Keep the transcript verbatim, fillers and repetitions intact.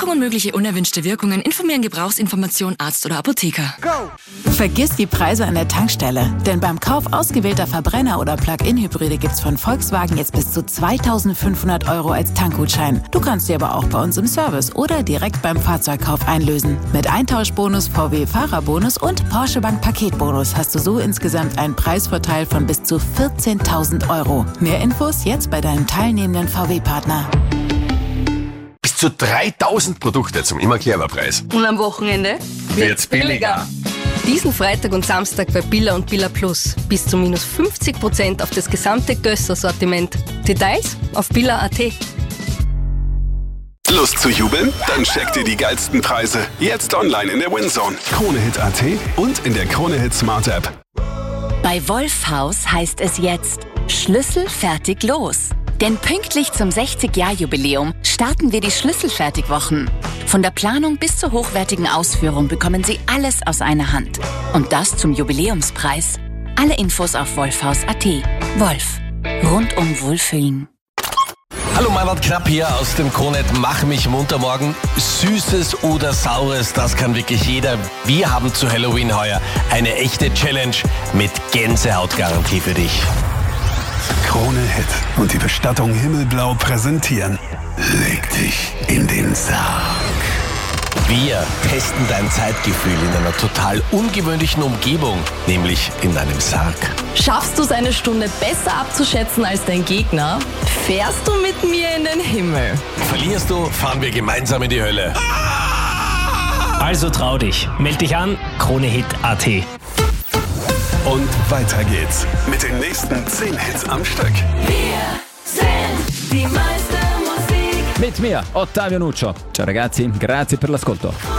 Wirkung und mögliche unerwünschte Wirkungen informieren Gebrauchsinformation Arzt oder Apotheker. Go! Vergiss die Preise an der Tankstelle, denn beim Kauf ausgewählter Verbrenner- oder Plug-in-Hybride gibt's von Volkswagen jetzt bis zu zweitausendfünfhundert Euro als Tankgutschein. Du kannst sie aber auch bei uns im Service oder direkt beim Fahrzeugkauf einlösen. Mit Eintauschbonus, V W-Fahrerbonus und Porsche Bank Paketbonus hast du so insgesamt einen Preisvorteil von bis zu vierzehntausend Euro. Mehr Infos jetzt bei deinem teilnehmenden V W-Partner. Bis zu dreitausend Produkte zum immer clever Preis. Und am Wochenende wird's billiger. Diesen Freitag und Samstag bei Billa und Billa Plus. Bis zu minus fünfzig Prozent auf das gesamte Gösser-Sortiment. Details auf billa punkt at. Lust zu jubeln? Dann checkt ihr die geilsten Preise. Jetzt online in der WinZone. Kronehit punkt at und in der Kronehit Smart App. Bei Wolfhaus heißt es jetzt Schlüssel fertig los. Denn pünktlich zum sechzig-Jahr-Jubiläum starten wir die Schlüsselfertigwochen. Von der Planung bis zur hochwertigen Ausführung bekommen Sie alles aus einer Hand. Und das zum Jubiläumspreis. Alle Infos auf wolfhaus punkt at. Wolf. Rundum Wohlfühlen. Hallo, Meinrad Knapp hier aus dem Krone-Hit Mach mich munter morgen. Süßes oder Saures, das kann wirklich jeder. Wir haben zu Halloween heuer eine echte Challenge mit Gänsehautgarantie für dich. Krone-Hit und die Bestattung Himmelblau präsentieren Leg dich in den Sarg. Wir testen dein Zeitgefühl in einer total ungewöhnlichen Umgebung, nämlich in einem Sarg. Schaffst du es eine Stunde besser abzuschätzen als dein Gegner? Fährst du mit mir in den Himmel? Verlierst du, fahren wir gemeinsam in die Hölle. Also trau dich. Meld dich an, Kronehit punkt at. Und weiter geht's mit den nächsten zehn Hits am Stück. Wir sind die meiste Musik. Mit mir, Ottavio Nuccio. Ciao ragazzi, grazie per l'ascolto.